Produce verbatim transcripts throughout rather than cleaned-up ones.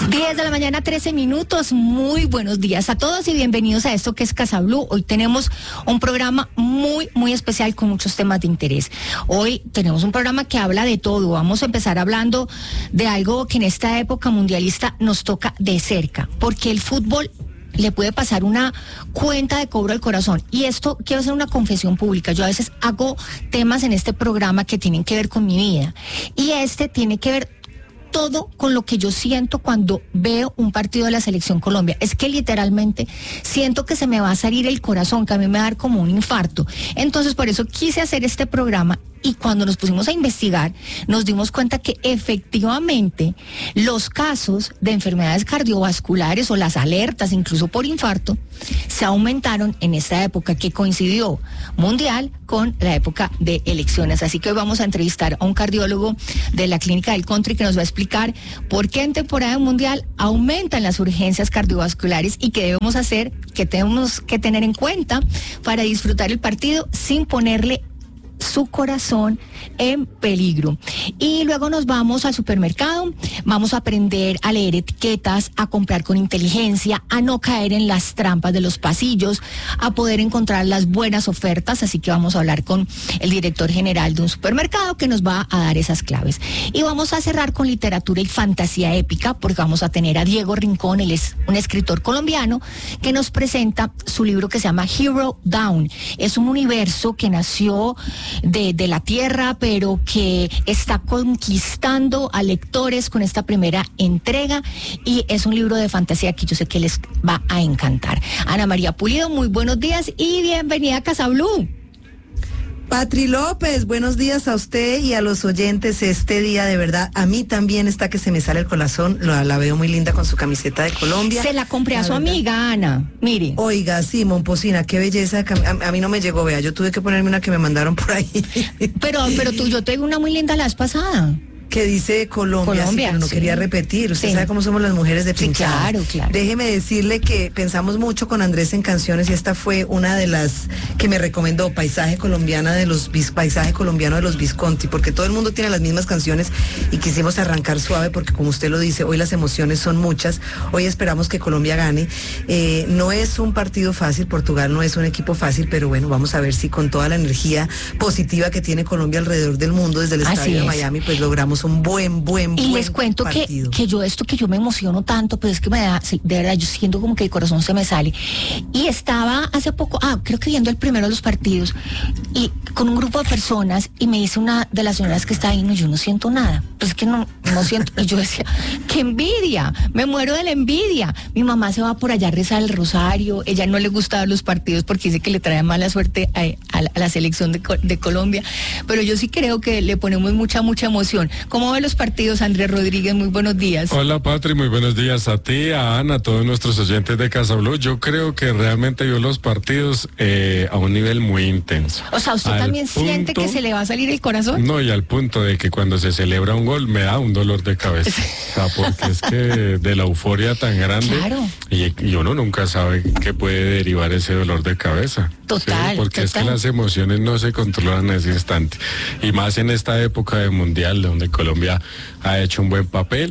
diez de la mañana, trece minutos. Muy buenos días a todos y bienvenidos a esto que es Casa Blue. Hoy tenemos un programa muy, muy especial con muchos temas de interés. Hoy tenemos un programa que habla de todo. Vamos a empezar hablando de algo que en esta época mundialista nos toca de cerca, porque el fútbol le puede pasar una cuenta de cobro al corazón. Y esto quiero hacer una confesión pública. Yo a veces hago temas en este programa que tienen que ver con mi vida. Y este tiene que ver todo con lo que yo siento cuando veo un partido de la Selección Colombia. Es que literalmente siento que se me va a salir el corazón, que a mí me va a dar como un infarto. Entonces por eso quise hacer este programa. Y cuando nos pusimos a investigar, nos dimos cuenta que efectivamente los casos de enfermedades cardiovasculares o las alertas, incluso por infarto, se aumentaron en esta época que coincidió mundial con la época de elecciones. Así que hoy vamos a entrevistar a un cardiólogo de la Clínica del Country que nos va a explicar por qué en temporada mundial aumentan las urgencias cardiovasculares y qué debemos hacer, qué tenemos que tener en cuenta para disfrutar el partido sin ponerle su corazón en peligro. Y luego nos vamos al supermercado, vamos a aprender a leer etiquetas, a comprar con inteligencia, a no caer en las trampas de los pasillos, a poder encontrar las buenas ofertas. Así que vamos a hablar con el director general de un supermercado que nos va a dar esas claves. Y vamos a cerrar con literatura y fantasía épica, porque vamos a tener a Diego Rincón. Él es un escritor colombiano que nos presenta su libro que se llama Hero Down. Es un universo que nació De, de la tierra, pero que está conquistando a lectores con esta primera entrega, y es un libro de fantasía que yo sé que les va a encantar. Ana María Pulido, muy buenos días y bienvenida a Casa Blue. Patri López, buenos días a usted y a los oyentes este día, de verdad, a mí también está que se me sale el corazón, la, la veo muy linda con su camiseta de Colombia. Se la compré la a su verdad. amiga Ana, mire. Oiga, sí, Momposina, qué belleza, a, a mí no me llegó, vea, yo tuve que ponerme una que me mandaron por ahí. Pero, pero tú, yo tengo una muy linda la vez pasada. Que dice Colombia, Colombia sí, pero no sí. quería repetir. Usted sí. sabe cómo somos las mujeres de pinchadas. Sí, claro, claro. Déjeme decirle que pensamos mucho con Andrés en canciones y esta fue una de las que me recomendó, Paisaje Colombiana de los Paisaje Colombiano de los Visconti, porque todo el mundo tiene las mismas canciones y quisimos arrancar suave porque, como usted lo dice, hoy las emociones son muchas. Hoy esperamos que Colombia gane. Eh, no es un partido fácil, Portugal no es un equipo fácil, pero bueno, vamos a ver si con toda la energía positiva que tiene Colombia alrededor del mundo, desde el Así estadio es. de Miami, pues logramos un buen, buen Y les cuento que, que yo esto que yo me emociono tanto, pues es que me da, de verdad, yo siento como que el corazón se me sale. Y estaba hace poco, ah, creo que viendo el primero de los partidos, y con un grupo de personas, y me dice una de las señoras que está ahí, no, yo no siento nada, pues es que no, no siento, y yo decía, qué envidia, me muero de la envidia. Mi mamá se va por allá a rezar el rosario, ella no le gusta los partidos porque dice que le trae mala suerte a, a, la, a la selección de, de Colombia, pero yo sí creo que le ponemos mucha, mucha emoción. ¿Cómo ve los partidos, Andrés Rodríguez? Muy buenos días. Hola, Patri, muy buenos días a ti, a Ana, a todos nuestros oyentes de Casa Blue. Yo creo que realmente vio los partidos eh, a un nivel muy intenso. O sea, ¿usted al también punto, siente que se le va a salir el corazón? No, y al punto de que cuando se celebra un gol me da un dolor de cabeza. O sea, porque es que de la euforia tan grande, claro. y, y uno nunca sabe qué puede derivar ese dolor de cabeza. Total, ¿sí? Porque total. es que las emociones no se controlan en ese instante. Y más en esta época de mundial, donde Colombia ha hecho un buen papel,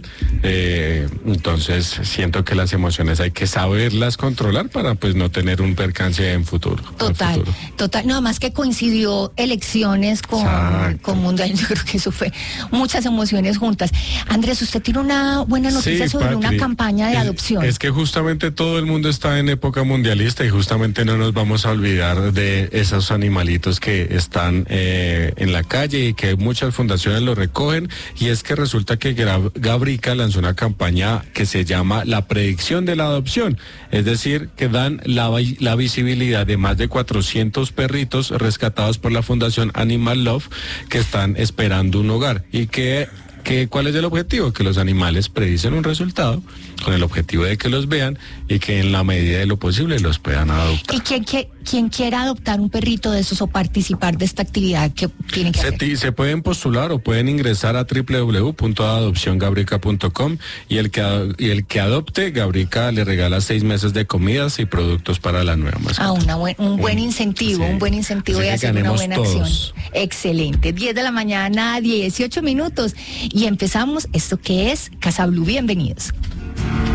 eh, entonces siento que las emociones hay que saberlas controlar para pues no tener un percance en futuro. Total, futuro. total, nada más que coincidió elecciones con, con mundial, yo creo que eso fue muchas emociones juntas. Andrés, usted tiene una buena noticia sí, sobre Patri, una campaña de es, adopción. Es que justamente todo el mundo está en época mundialista y justamente no nos vamos a olvidar de esos animalitos que están eh, en la calle y que muchas fundaciones lo recogen, y es que resulta que Gabrica lanzó una campaña que se llama La Predicción de la Adopción, es decir, que dan la, la visibilidad de más de cuatrocientos perritos rescatados por la Fundación Animal Love que están esperando un hogar. Y que Que, ¿cuál es el objetivo? Que los animales predicen un resultado con el objetivo de que los vean y que en la medida de lo posible los puedan adoptar. ¿Y quién, quién, quién quiera adoptar un perrito de esos o participar de esta actividad, qué tiene que se, hacer? Se pueden postular o pueden ingresar a doble u doble u doble u punto adopción gabrica punto com y el que y el que adopte, Gabrica le regala seis meses de comidas y productos para la nueva mascota. Ah, una buen, un buen incentivo, sí. un buen incentivo de hacer una buena todos. acción. Excelente. diez de la mañana, dieciocho minutos. Y empezamos esto que es Casa Blue. Bienvenidos.